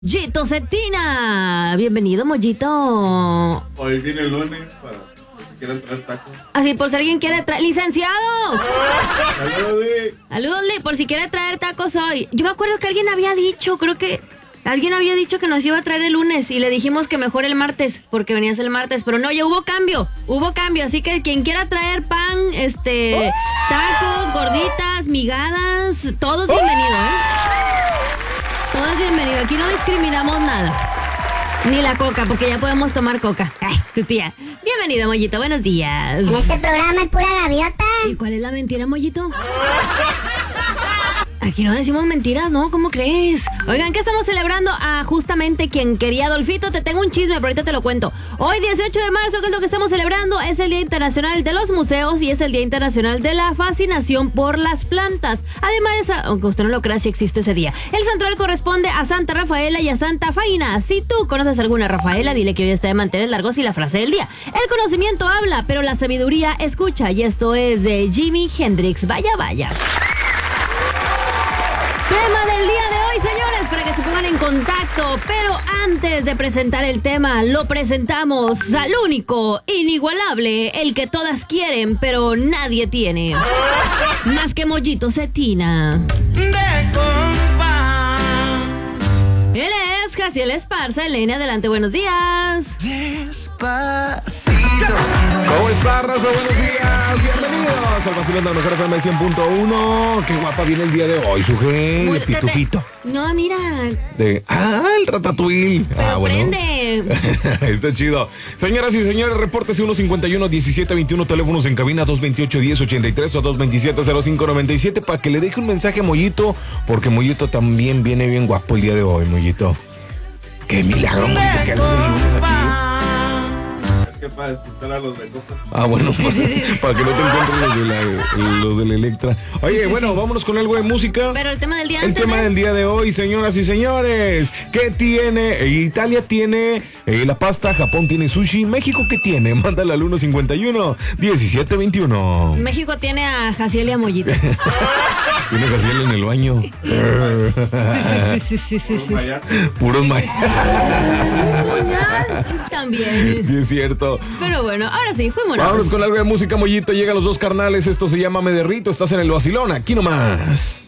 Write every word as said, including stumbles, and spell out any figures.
Mollito Cetina. Bienvenido, Mollito. Hoy viene el lunes para si quieren traer tacos. Así por si alguien quiere traer... ¡Licenciado! Saludos, Lee. Saludos, Lee, por si quiere traer tacos hoy. Yo me acuerdo que alguien había dicho, creo que... Alguien había dicho que nos iba a traer el lunes y le dijimos que mejor el martes, porque venías el martes, pero no, ya hubo cambio, hubo cambio, así que quien quiera traer pan, este, tacos, gorditas, migadas, todo es bienvenido, ¿eh? Todo es bienvenido, aquí no discriminamos nada, ni la coca, porque ya podemos tomar coca. Ay, tu tía. Bienvenido, Mollito, buenos días. En este programa es pura gaviota. ¿Y cuál es la mentira, Mollito? Aquí no decimos mentiras, ¿no? ¿Cómo crees? Oigan, ¿qué estamos celebrando? Ah, justamente quien quería, Adolfito, te tengo un chisme, pero ahorita te lo cuento. Hoy, dieciocho de marzo, ¿qué es lo que estamos celebrando? Es el Día Internacional de los Museos y es el Día Internacional de la Fascinación por las Plantas. Además, aunque usted no lo crea, sí existe ese día. El santoral corresponde a Santa Rafaela y a Santa Faina. Si tú conoces alguna Rafaela, dile que hoy está de mantener largos y la frase del día. El conocimiento habla, pero la sabiduría escucha. Y esto es de Jimi Hendrix. Vaya, vaya. Tema del día de hoy, señores, para que se pongan en contacto. Pero antes de presentar el tema, lo presentamos al único, inigualable, el que todas quieren, pero nadie tiene. Más que Mollito Cetina. De compás. Él es Jaciel Esparza. Elena, adelante, buenos días. Despacito. ¿Cómo está, raza? Buenos días, bienvenidos al vacilón de la mejor F M cien punto uno. Qué guapa viene el día de hoy, su Muy- de pitufito. No, mira, De, ah, el ratatouille. pero Ah, bueno. prende. Está chido. Señoras y señores, repórtese uno cincuenta y uno diecisiete veintiuno, teléfonos en cabina dos veintiocho diez ochenta y tres o dos veintisiete cero cinco noventa y siete para que le deje un mensaje a Mollito, porque Mollito también viene bien guapo el día de hoy, Mollito. Qué milagro, Mollito, que haces el lunes aquí. Es que para despertar a los de copa. Ah, bueno, para, para que no te encuentres los de la, los del Electra. Oye, bueno, vámonos con algo de música. Pero el tema del día El antes tema de- del día de hoy, señoras y señores. ¿Qué tiene? Italia tiene eh, la pasta, Japón tiene sushi. ¿México qué tiene? Mándala al uno cincuenta y uno diecisiete veintiuno. México tiene a Jaciel y a Mollito. Tiene Jaciel en el baño. Sí, sí, sí, sí, sí. Vaya. Puros mayas. También. Sí, es cierto. Pero bueno, ahora sí, fuimos. Vámonos con algo de música, Mollito. Llegan los dos carnales. Esto se llama Me Derrito. Estás en el vacilón. Aquí nomás.